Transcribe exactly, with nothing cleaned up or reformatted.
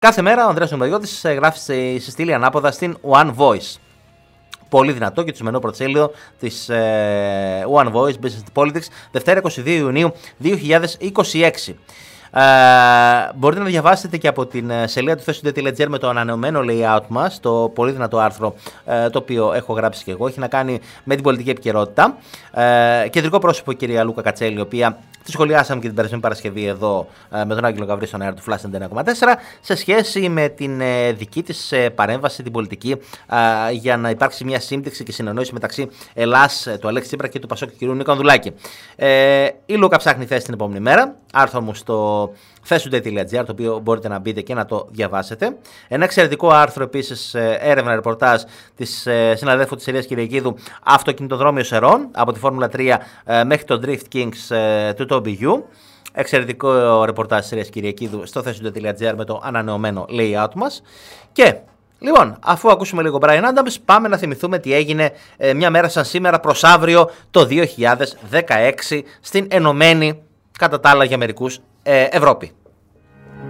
Κάθε μέρα ο Ανδρέας Νομαδιώτης γράφει στη στήλη ανάποδα στην One Voice. Πολύ δυνατό και το σημερινό πρωτοσέλιδο της ε, One Voice Business Politics, Δευτέρα εικοστή δεύτερη Ιουνίου δύο χιλιάδες είκοσι έξι. Ε, μπορείτε να διαβάσετε και από την σελίδα του thesudet.gr με το ανανεωμένο layout μας, το πολύ δυνατό άρθρο ε, το οποίο έχω γράψει και εγώ. Έχει να κάνει με την πολιτική επικαιρότητα. Ε, κεντρικό πρόσωπο η κυρία Λούκα Κατσέλη, η οποία τη σχολιάσαμε και την περασμένη Παρασκευή εδώ ε, με τον Άγγελο Γαβρή στον αέρα του Flash ενενήντα εννέα κόμμα τέσσερα σε σχέση με την ε, δική της ε, παρέμβαση, την πολιτική, ε, για να υπάρξει μια σύμπτυξη και συνεννόηση μεταξύ Ελλάς, του Αλέξη Τσίπρα και του Πασόκ του κ. Νίκο Ανδρουλάκη. Ε, η Λούκα ψάχνει θέση την επόμενη μέρα. Άρθρο μου στο thesudet.gr, το οποίο μπορείτε να μπείτε και να το διαβάσετε. Ένα εξαιρετικό άρθρο επίσης, έρευνα ρεπορτάζ της συναδέλφου της Ελίας Κυριακίδου, αυτοκινητοδρόμιο Σερών, από τη Φόρμουλα τρία μέχρι το Drift Kings του Toby U. Εξαιρετικό ρεπορτάζ της Ελίας Κυριακίδου στο thesudet.gr με το ανανεωμένο layout μας. Και λοιπόν, αφού ακούσουμε λίγο Brian Adams, πάμε να θυμηθούμε τι έγινε ε, μια μέρα σαν σήμερα προς αύριο το δύο χιλιάδες δεκαέξι στην ενωμένη, κατά τα άλλα για μερικούς, ε, Ευρώπη.